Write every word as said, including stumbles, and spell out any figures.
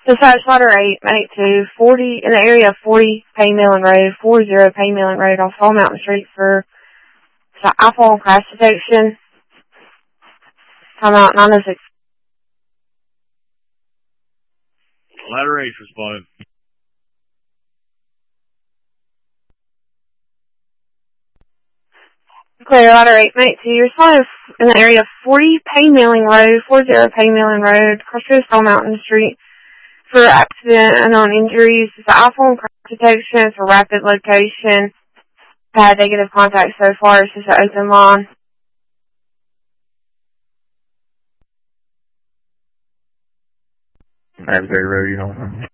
Dispatch Ladder eight, eight two, forty, in the area of forty Pay Millen Road, forty Pay Millen Road off Fall Mountain Street for iPhone crash detection. Time out nine oh six. Ladder eight responded. Clear, Ladder eight, eight two, you're responding in the area of forty Pay Millen Road, forty Pay Millen Road, cross Fall Mountain Street for accident and unknown injuries. It's the iPhone crash detection for rapid location. Had negative contact so far. It's just an open line. Asbury Road, you know.